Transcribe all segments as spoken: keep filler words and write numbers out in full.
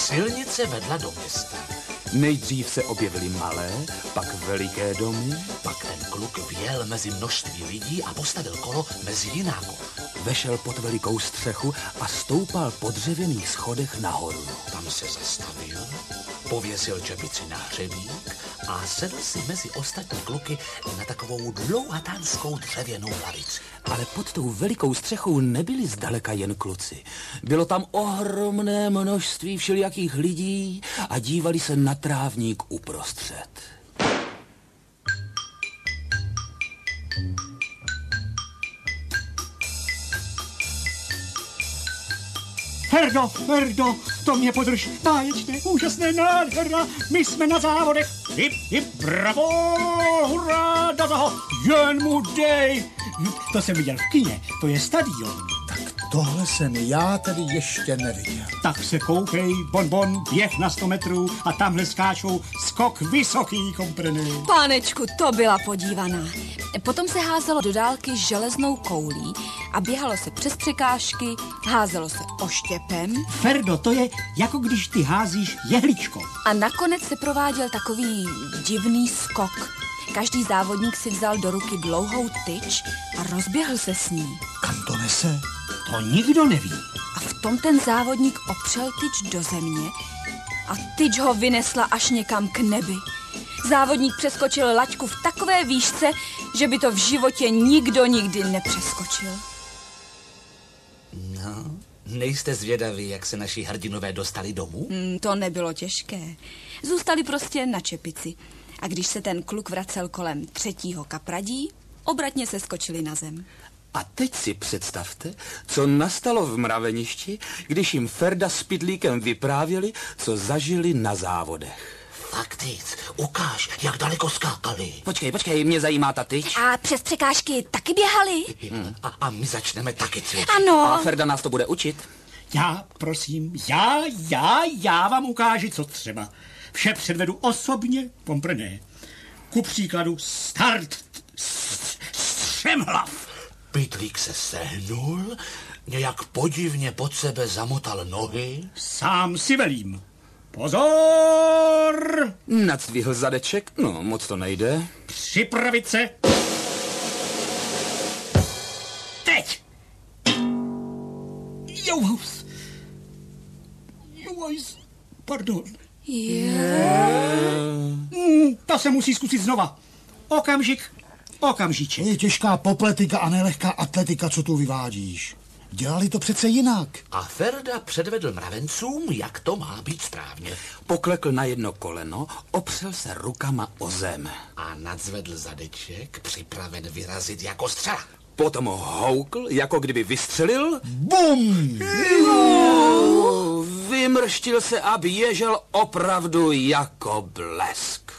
Silnice vedla do města. Nejdřív se objevily malé, pak veliké domy. Pak ten kluk vjel mezi množství lidí a postavil kolo mezi jináko. Vešel pod velikou střechu a stoupal po dřevěných schodech nahoru. Tam se zastavil, pověsil čepici na hřebík a sedl si mezi ostatní kluky na takovou dlouhatánskou dřevěnou lavici. Ale pod tou velikou střechou nebyli zdaleka jen kluci. Bylo tam ohromné množství všelijakých lidí a dívali se na trávník uprostřed. Ferdo, Ferdo, to mě podrž. Báječné, úžasné, nádherná. My jsme na závodech. Hip, hip, bravo, hurá, do toho. Jen mu dej. To jsem viděl v kině, to je stadion. Tak tohle jsem já tady ještě neviděl. Tak se koukej, bonbon, běh na sto metrů a tamhle skáčou skok vysoký, komprené. Pánečku, to byla podívaná. Potom se házelo do dálky železnou koulí a běhalo se přes překážky, házelo se oštěpem. Ferdo, to je jako když ty házíš jehličkou. A nakonec se prováděl takový divný skok. Každý závodník si vzal do ruky dlouhou tyč a rozběhl se s ní. Kam to nese? To nikdo neví. A v tom ten závodník opřel tyč do země a tyč ho vynesla až někam k nebi. Závodník přeskočil laťku v takové výšce, že by to v životě nikdo nikdy nepřeskočil. No, nejste zvědaví, jak se naši hrdinové dostali domů? Hmm, to nebylo těžké. Zůstali prostě na čepici. A když se ten kluk vracel kolem třetího kapradí, obratně se skočili na zem. A teď si představte, co nastalo v mraveništi, když jim Ferda s Pytlíkem vyprávěli, co zažili na závodech. Fakt nic, ukáž, jak daleko skákali. Počkej, počkej, mě zajímá ta tyč. A přes překážky taky běhali? Hmm. A, a my začneme taky cvičit. Ano. A Ferda nás to bude učit. Já, prosím, já, já, já vám ukážu, co třeba. Vše předvedu osobně, komprené. Ku příkladu start střemhlav. Pytlík se sehnul, nějak podivně pod sebe zamotal nohy. Sám si velím. Pozor! Nacvihl zadeček, no moc to nejde. Připravit se. Teď! Jouhous. Jouhous. Pardon. Yeah. Mm, to se musí zkusit znova. Okamžik, okamžiček. To je těžká popletika a nelehká atletika, co tu vyvádíš. Dělali to přece jinak. A Ferda předvedl mravencům, jak to má být správně. Poklekl na jedno koleno, opřel se rukama o zem. A nadzvedl zadeček, připraven vyrazit jako střela. Potom houkl, jako kdyby vystřelil. Bum! Vymrštil se a běžel opravdu jako blesk.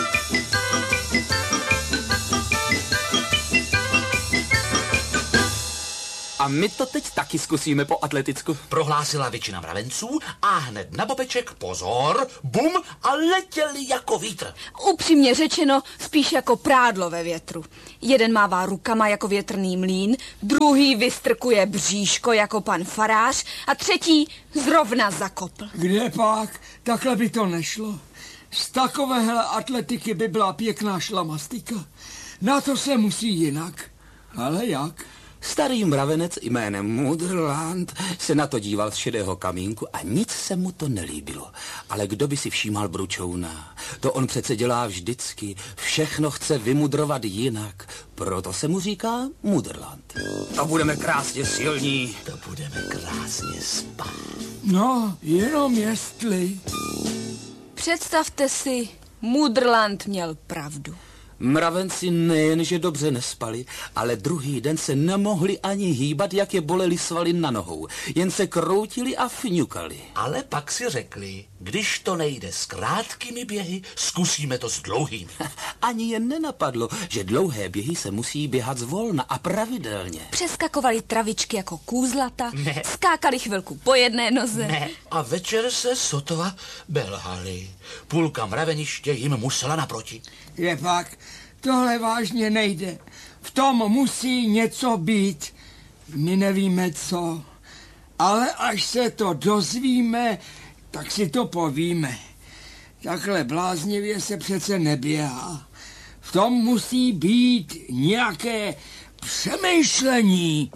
A my to teď taky zkusíme po atleticku. Prohlásila většina mravenců a hned na bobeček pozor, bum, a letěli jako vítr. Upřímně řečeno, spíš jako prádlo ve větru. Jeden mává rukama jako větrný mlýn, druhý vystrkuje bříško jako pan farář a třetí zrovna zakopl. Kde pak? Takhle by to nešlo. Z takovéhle atletiky by byla pěkná šlamastika. Na to se musí jinak. Ale jak? Starý mravenec jménem Mudrland se na to díval z šedého kamínku a nic se mu to nelíbilo. Ale kdo by si všímal bručouna? To on přece dělá vždycky. Všechno chce vymudrovat jinak. Proto se mu říká Mudrland. To budeme krásně silní. To budeme krásně spát. No, jenom jestli... Představte si, Mudrland měl pravdu. Mravenci nejenže dobře nespali, ale druhý den se nemohli ani hýbat, jak je bolely svaly na nohou. Jen se kroutili a fňukali. Ale pak si řekli, když to nejde s krátkými běhy, zkusíme to s dlouhými. Ani jen nenapadlo, že dlouhé běhy se musí běhat zvolna a pravidelně. Přeskakovali travičky jako kůzlata, Ne. skákali chvilku po jedné noze. Ne. A večer se sotva belhali. Půlka mraveniště jim musela naproti. Je pak, tohle vážně nejde. V tom musí něco být. My nevíme co. Ale až se to dozvíme, tak si to povíme. Takhle bláznivě se přece neběhá. V tom musí být nějaké přemýšlení.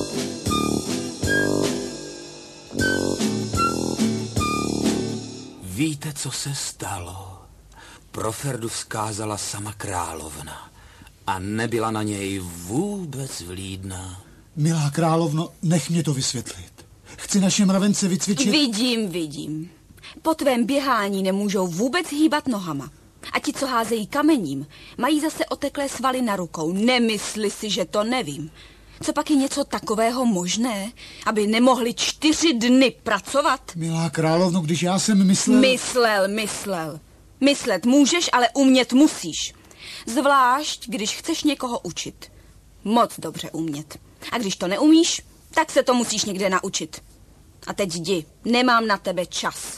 Víte, co se stalo? Pro Ferdu vzkázala sama královna a nebyla na něj vůbec vlídná. Milá královno, nech mě to vysvětlit. Chci naše mravence vycvičit... Vidím, vidím. Po tvém běhání nemůžou vůbec hýbat nohama. A ti, co házejí kamením, mají zase oteklé svaly na rukou. Nemysli si, že to nevím. Co pak je něco takového možné, aby nemohli čtyři dny pracovat? Milá královno, když já jsem myslel... Myslel, myslel. Myslet můžeš, ale umět musíš. Zvlášť, když chceš někoho učit. Moc dobře umět. A když to neumíš, tak se to musíš někde naučit. A teď jdi, nemám na tebe čas.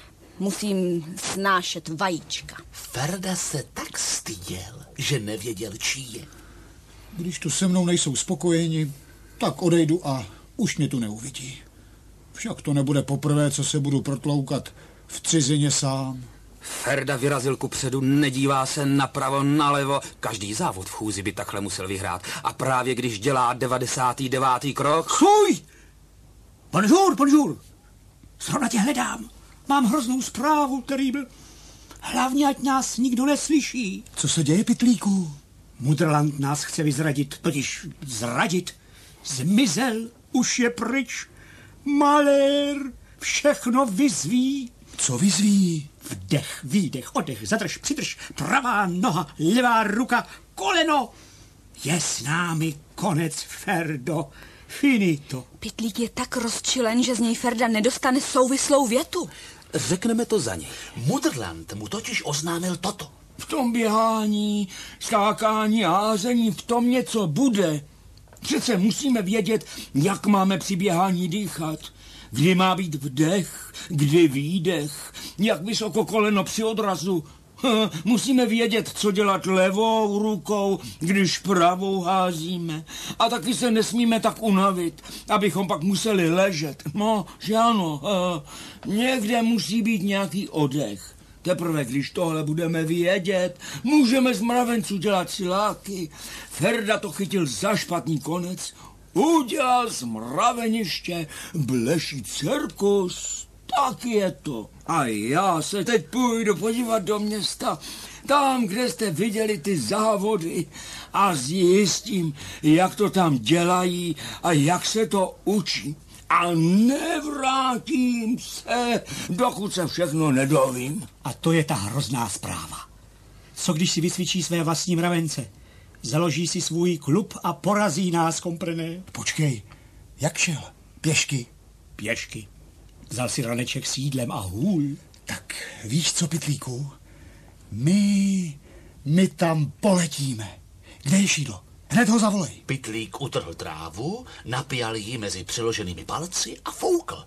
Musím snášet vajíčka. Ferda se tak styděl, že nevěděl, čí je. Když tu se mnou nejsou spokojeni, tak odejdu a už mě tu neuvidí. Však to nebude poprvé, co se budu protloukat v cizině sám. Ferda vyrazil kupředu, nedívá se napravo, nalevo. Každý závod v chůzi by takhle musel vyhrát. A právě když dělá devadesátý devátý krok... Stůj! Bonjour, bonjour. Zrovna tě hledám. Mám hroznou zprávu, Terrible. Hlavně, ať nás nikdo neslyší. Co se děje, pytlíku? Mudrland nás chce vyzradit, totiž zradit. Zmizel, už je pryč. Malér všechno vyzví. Co vyzví? Vdech, výdech, oddech, zadrž, přidrž, pravá noha, levá ruka, koleno. Je s námi konec, Ferdo. Finito. Pytlík je tak rozčilen, že z něj Ferda nedostane souvislou větu. Řekneme to za něj. Mudrland mu totiž oznámil toto. V tom běhání, skákání a házení, v tom něco bude. Přece musíme vědět, jak máme při běhání dýchat. Kdy má být vdech, kdy výdech, jak vysoko koleno při odrazu. Musíme vědět, co dělat levou rukou, když pravou házíme. A taky se nesmíme tak unavit, abychom pak museli ležet. No, že ano, někde musí být nějaký oddech. Teprve, když tohle budeme vědět, můžeme z mravenců dělat siláky. Ferda to chytil za špatný konec, udělal z mraveniště bleší cirkus. Tak je to. A já se teď půjdu podívat do města, tam, kde jste viděli ty závody, a zjistím, jak to tam dělají a jak se to učí. A nevrátím se, dokud se všechno nedovím. A to je ta hrozná zpráva. Co když si vycvičí své vlastní mravence? Založí si svůj klub a porazí nás, komprené. Počkej, jak šel? Pěšky? Pěšky. Vzal si raneček s jídlem a hůl. Tak víš co, pytlíku? My, my tam poletíme. Kde je šídlo? Hned ho zavolej. Pytlík utrhl trávu, napijal ji mezi přiloženými palci a foukl.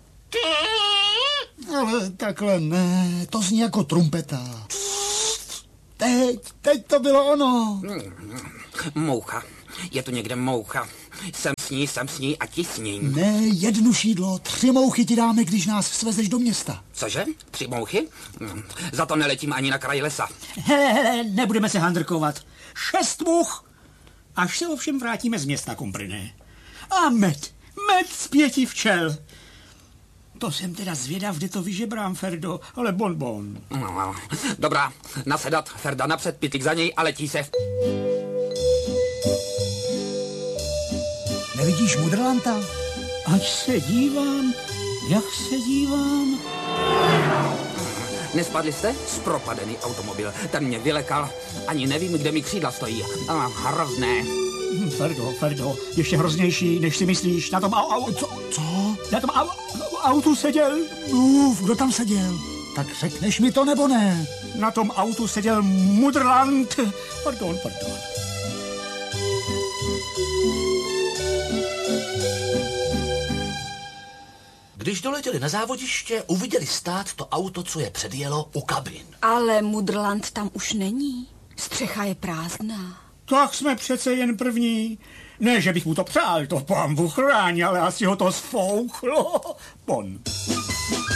Ale takhle ne, to zní jako trumpeta. Teď, teď to bylo ono. Moucha. Je tu někde moucha. Jsem s ní, jsem s ní a ti s ní. Ne, jednu šídlo, tři mouchy ti dáme, když nás svezeš do města. Cože? Tři mouchy? Za to neletím ani na kraj lesa. Hele, hele, nebudeme se handrkovat. Šest much. Až se ovšem vrátíme z města, kompriné. A med, med z pěti včel. To jsem teda zvědav, kde to vyžebrám, Ferdo, ale bonbon. No, dobrá, nasedat, Ferda napřed, Pytlík za něj a letí se. Nevidíš Mudrlanta? Ať se dívám, jak se dívám. Nespadli jste? Zpropadený automobil. Ten mě vylekal. Ani nevím, kde mi křídla stojí. A, hrozné. Hm, Ferdo, Ferdo, ještě hroznější, než si myslíš. Na tom au, au, Co? Co? Na tom au, autu seděl. Uf, kdo tam seděl? Tak řekneš mi to nebo ne? Na tom autu seděl Mudrland. Pardon, pardon. Když doletěli na závodiště, uviděli stát to auto, co je předjelo, u kabin. Ale Mudrland tam už není. Střecha je prázdná. Tak jsme přece jen první. Ne, že bych mu to přál, to pán Bůh chráň, ale asi ho to sfouklo. Pon.